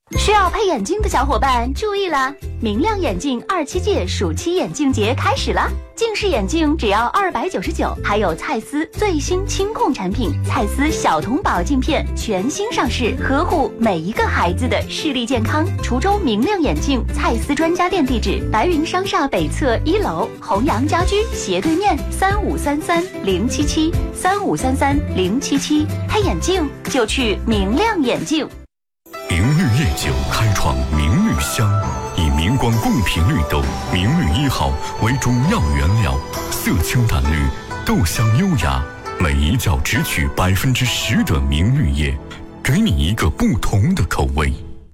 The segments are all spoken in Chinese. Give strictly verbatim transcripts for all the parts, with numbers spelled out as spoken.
需要配眼镜的小伙伴注意了，明亮眼镜二七届暑期眼镜节开始了，近视眼镜只要二百九十九，还有蔡司最新清控产品蔡司小童宝镜片全新上市，呵护每一个孩子的视力健康。滁州明亮眼镜蔡司专家店地址：白云商厦北侧一楼，弘阳家居斜对面，三五三三零七七三五三三零七七。配眼镜就去明亮眼镜。 明绿夜酒开创明绿香，以明光贡品绿豆明绿一号为中药原料，色清淡绿，豆香优雅，每一角只取百分之十的明绿叶，给你一个不同的口味。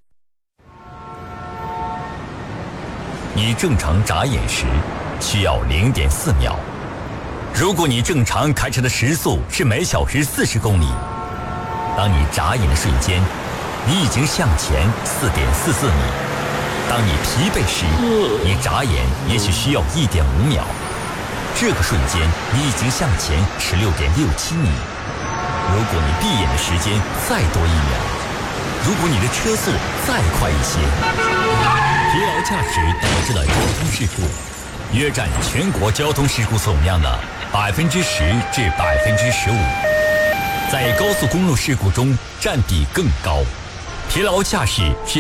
你正常眨眼时需要零点四秒，如果你正常开车的时速是每小时四十公里，当你眨眼的瞬间，你已经向前 四点四四米。当你疲惫时，你眨眼也许需要 一点五秒。这个瞬间，你已经向前 十六点六七米。如果你闭眼的时间再多一秒，如果你的车速再快一些，疲劳驾驶导致的交通事故，约占全国交通事故总量的百分之十至百分之十五，在高速公路事故中占比更高。疲劳驾驶是